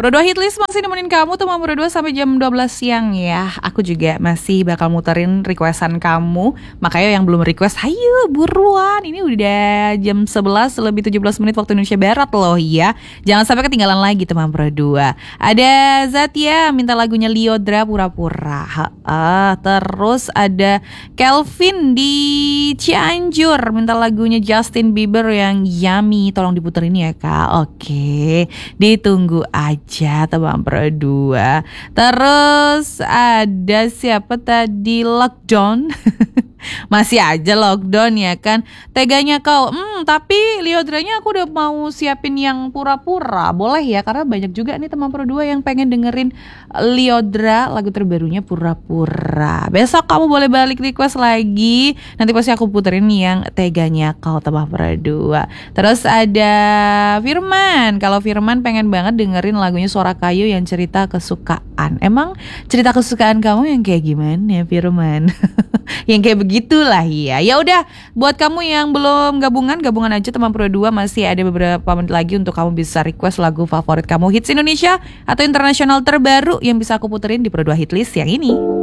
Pro 2 Hitlist masih nemenin kamu tuh Pro 2 sampai jam 12 siang ya. Aku juga masih bakal muterin requestan kamu. Makanya yang belum request, ayo buruan. Ini udah jam 11 lebih 17 menit waktu Indonesia Barat loh ya. Jangan sampai ketinggalan lagi teman Pro 2. Ada Zatia minta lagunya Lyodra Pura-Pura. Terus ada Kelvin di Cianjur minta lagunya Justin Bieber yang Yummy. Tolong diputerin ya Kak. Oke, ditunggu aja teman Pro 2. Terus ada siapa tadi, Lockdown. Masih aja lockdown ya kan. Teganya kau. Tapi Lyodranya aku udah mau siapin yang pura-pura. Boleh ya, karena banyak juga nih teman Pro 2 yang pengen dengerin Lyodra lagu terbarunya Pura-Pura. Besok kamu boleh balik request lagi. Nanti pasti aku puterin yang teganya kau teman Pro 2. Terus ada Firman. Kalau Firman pengen banget dengerin lagunya Suara Kayu yang cerita kesukaan. Emang cerita kesukaan kamu yang kayak gimana Firman? Yang kayak begitulah ya. Ya udah, buat kamu yang belum gabungan aja teman Pro 2, masih ada beberapa menit lagi untuk kamu bisa request lagu favorit kamu, hits Indonesia atau internasional terbaru yang bisa aku puterin di Pro 2 Hitlist yang ini.